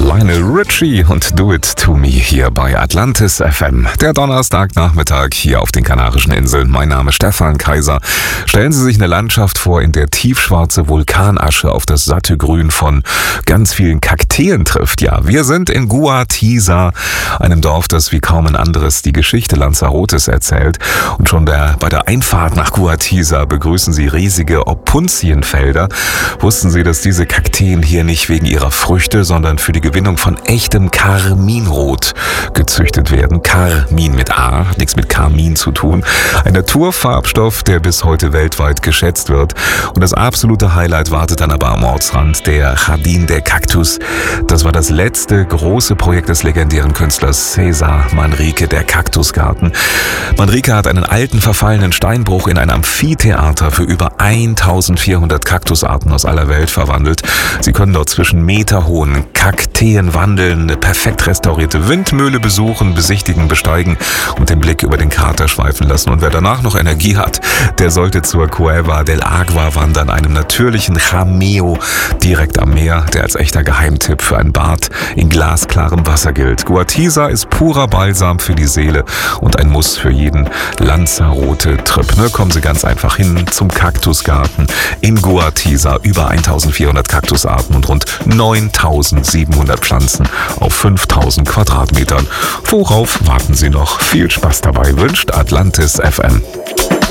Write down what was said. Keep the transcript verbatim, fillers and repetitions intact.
Lionel Richie und Do It To Me hier bei Atlantis F M. Der Donnerstagnachmittag hier auf den Kanarischen Inseln. Mein Name ist Stefan Kaiser. Stellen Sie sich eine Landschaft vor, in der tiefschwarze Vulkanasche auf das satte Grün von ganz vielen Kakteen trifft. Ja, wir sind in Guatiza, einem Dorf, das wie kaum ein anderes die Geschichte Lanzarotes erzählt. Und schon der, bei der Einfahrt nach Guatiza begrüßen Sie riesige Opuntienfelder. Wussten Sie, dass diese Kakteen hier nicht wegen ihrer Früchte, sondern für die Gewinnung von echtem Karminrot gezüchtet werden? Karmin mit A, hat nichts mit Karmin zu tun. Ein Naturfarbstoff, der bis heute weltweit geschätzt wird. Und das absolute Highlight wartet dann aber am Ortsrand, der Jardín de Cactus. Das war das letzte große Projekt des legendären Künstlers César Manrique, der Kaktusgarten. Manrique hat einen alten, verfallenen Steinbruch in ein Amphitheater für über eintausendvierhundert Kaktusarten aus aller Welt verwandelt. Sie können dort zwischen meterhohen Kakteen wandeln, eine perfekt restaurierte Windmühle besuchen, besichtigen, besteigen und den Blick über den Krater schweifen lassen. Und wer danach noch Energie hat, der sollte zur Cueva del Agua wandern, einem natürlichen Jameo direkt am Meer, der als echter Geheimtipp für ein Bad in glasklarem Wasser gilt. Guatiza ist purer Balsam für die Seele und ein Muss für jeden Lanzarote-Trip. Ne, kommen Sie ganz einfach hin zum Kaktusgarten in Guatiza. Über eintausendvierhundert Kaktusarten und rund neuntausendsiebenhundert Pflanzen auf fünftausend Quadratmetern. Worauf warten Sie noch? Viel Spaß dabei wünscht Atlantis F M.